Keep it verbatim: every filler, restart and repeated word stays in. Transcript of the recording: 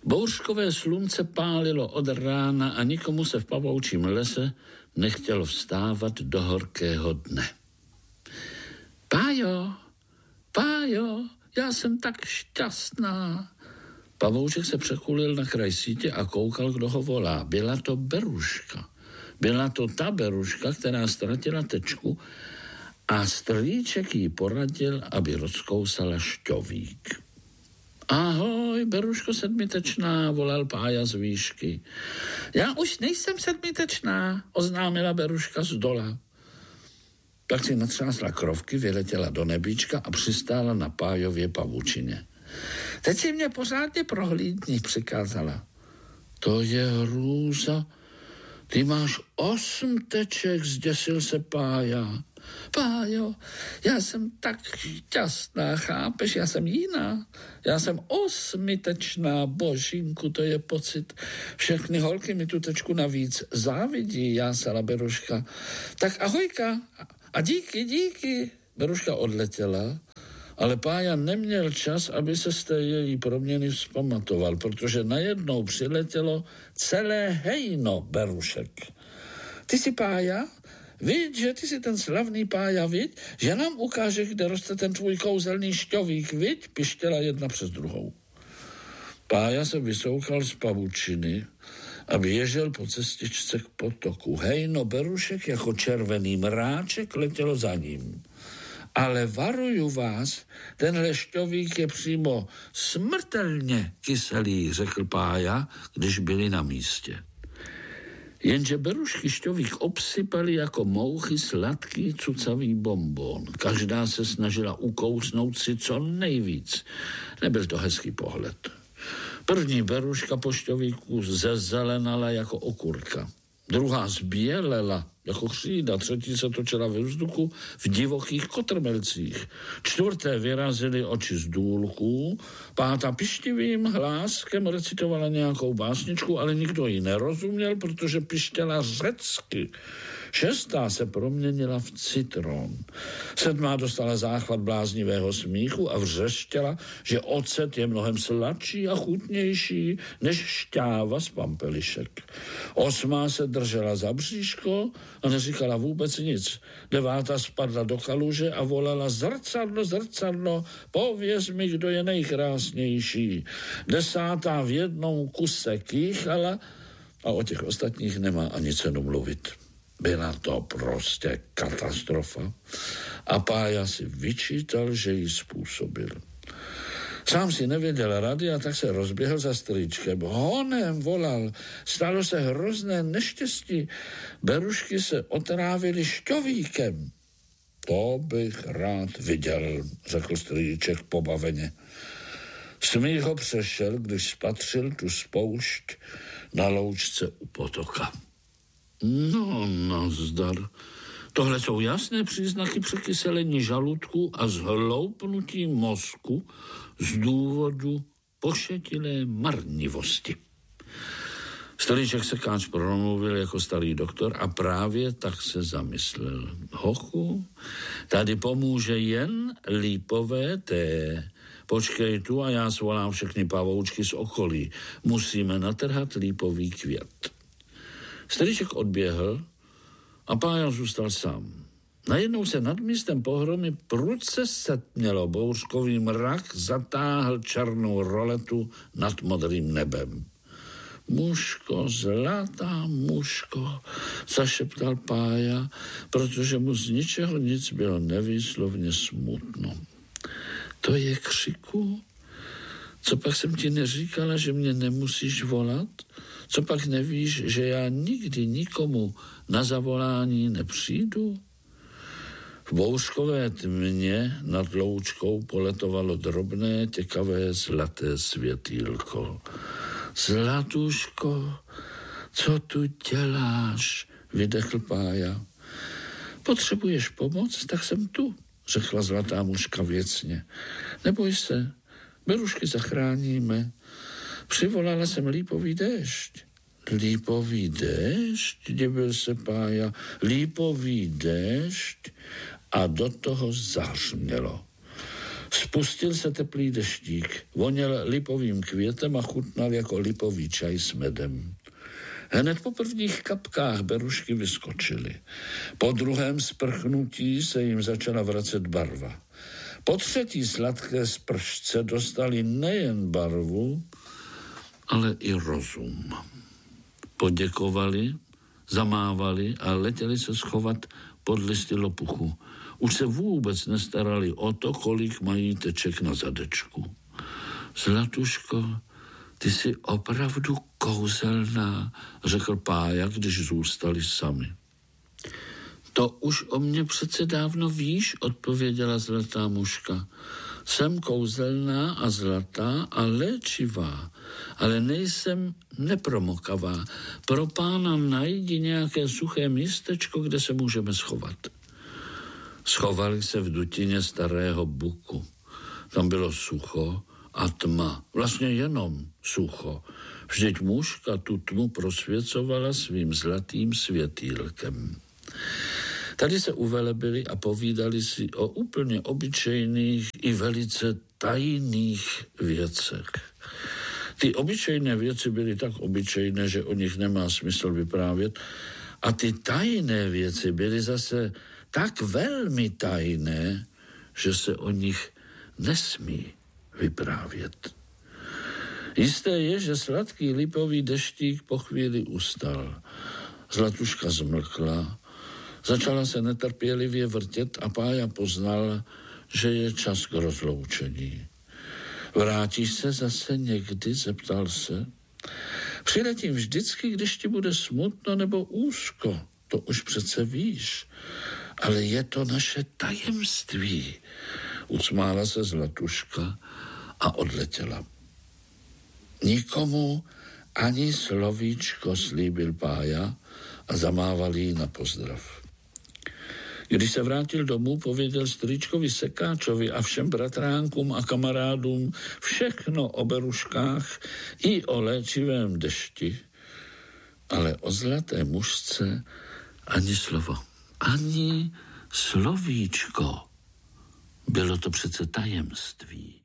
Bouřkové slunce pálilo od rána a nikomu se v pavoučím lese nechtělo vstávat do horkého dne. Pájo, Pájo, já jsem tak šťastná. Pavouček se překulil na kraj sítě a koukal, kdo ho volá. Byla to Beruška. Byla to ta Beruška, která ztratila tečku a strýček jí poradil, aby rozkousala šťovík. Ahoj, Beruško sedmitečná, volal Pája z výšky. Já už nejsem sedmitečná, oznámila Beruška z dola. Tak si natřásla krovky, vyletěla do nebíčka a přistála na Pájově pavučině. Teď si mě pořádně prohlídni, přikázala. To je hrůza. Ty máš osm teček, zděsil se Pája. Pájo, já jsem tak šťastná, chápeš, já jsem jiná. Já jsem osmitečná, božínku, to je pocit. Všechny holky mi tu tečku navíc závidí, jásala Beruška. Tak ahojka a díky, díky. Beruška odletěla, ale Pája neměl čas, aby se z té její proměny vzpamatoval, protože najednou přiletělo celé hejno Berušek. Ty jsi Pája? Víš, že ty jsi ten slavný Pája, víš? Že nám ukáže, kde roste ten tvůj kouzelný šťovík, víš? Pištěla jedna přes druhou. Pája se vysoukal z pavučiny a běžel po cestičce k potoku. Hejno Berušek jako červený mráček letělo za ním. Ale varuju vás, tenhle šťovík je přímo smrtelně kyselý, řekl Pája, když byli na místě. Jenže Berušky šťovík obsypali jako mouchy sladký cucavý bonbon. Každá se snažila ukousnout si co nejvíc. Nebyl to hezký pohled. První Beruška po šťovíku zezelenala jako okurka. Druhá zbělela jako křída, třetí se točila ve vzduchu v divokých kotrmelcích. Čtvrté vyrazily oči z důlků, pátá pištivým hláskem recitovala nějakou básničku, ale nikdo ji nerozuměl, protože pištěla řecky. Šestá se proměnila v citron. Sedmá dostala záchvat bláznivého smíchu a vřeštěla, že ocet je mnohem sladší a chutnější než šťáva z pampelišek. Osmá se držela za bříško a neříkala vůbec nic. Devátá spadla do kaluže a volala zrcadlo, zrcadlo, pověz mi, kdo je nejkrásnější. Desátá v jednom kuse kýchala a o těch ostatních nemá ani cenu mluvit. Byla to prostě katastrofa a Pája si vyčítal, že ji způsobil. Sám si nevěděl rady a tak se rozběhl za strýčkem. Honem volal, stalo se hrozné neštěstí. Berušky se otrávily šťovíkem. To bych rád viděl, řekl strýček pobaveně. Smích ho přešel, když spatřil tu spoušť na loučce u potoka. No, nazdar. Tohle jsou jasné příznaky překyselení žaludku a zhloupnutí mozku z důvodu pošetilé marnivosti. Strýček sekáč promluvil jako starý doktor a právě tak se zamyslel. Hochu, tady pomůže jen lípové té. Počkej tu a já svolám všechny pavoučky z okolí. Musíme natrhat lípový květ. Strýček odběhl a Pája zůstal sám. Najednou se nad místem pohromy prudce setmělo, bouřkový mrak zatáhl černou roletu nad modrým nebem. Mužko, zlatá mužko, zašeptal Pája, protože mu z ničeho nic bylo nevýslovně smutno. To je křiku? Co pak jsem ti neříkala, že mě nemusíš volat? Co pak nevíš, že já nikdy nikomu na zavolání nepřijdu? V bouřkové tmě nad loučkou poletovalo drobné, těkavé, zlaté světýlko. Zlatuško, co tu děláš? Vydechl Pája. Potřebuješ pomoc? Tak jsem tu, řekla zlatá mužka věcně. Neboj se, Berušky zachráníme. Přivolala jsem lípový déšť. Lípový déšť, divil se Pája. Lípový déšť a do toho zahřmělo. Spustil se teplý deštík, voněl lipovým květem a chutnal jako lipový čaj s medem. Hned po prvních kapkách berušky vyskočily. Po druhém sprchnutí se jim začala vracet barva. Po třetí sladké spršce dostali nejen barvu, ale i rozum. Poděkovali, zamávali a letěli se schovat pod listy lopuchu. Už se vůbec nestarali o to, kolik mají teček na zadečku. Zlatuško, ty jsi opravdu kouzelná, řekl Pája, když zůstali sami. To už o mě přece dávno víš, odpověděla zlatá muška. Jsem kouzelná a zlatá a léčivá, ale nejsem nepromokavá. Pro pána najdi nějaké suché místečko, kde se můžeme schovat. Schovali se v dutině starého buku. Tam bylo sucho a tma. Vlastně jenom sucho. Vždyť muška tu tmu prosvěcovala svým zlatým světýlkem. Tady se uvelebili a povídali si o úplně obyčejných i velice tajných věcech. Ty obyčejné věci byly tak obyčejné, že o nich nemá smysl vyprávět, a ty tajné věci byly zase tak velmi tajné, že se o nich nesmí vyprávět. Jisté je, že sladký lipový deštík po chvíli ustal. Zlatuška zmlkla, začala se netrpělivě vrtět a Pája poznal, že je čas k rozloučení. Vrátíš se zase někdy, zeptal se. Přiletím vždycky, když ti bude smutno nebo úzko, to už přece víš, ale je to naše tajemství. Usmála se Zlatuška a odletěla. Nikomu ani slovíčko, slíbil Pája a zamával jí na pozdrav. Když se vrátil domů, pověděl strýčkovi Sekáčovi a všem bratránkům a kamarádům všechno o beruškách i o léčivém dešti, ale o zlaté mušce ani slovo, ani slovíčko. Bylo to přece tajemství.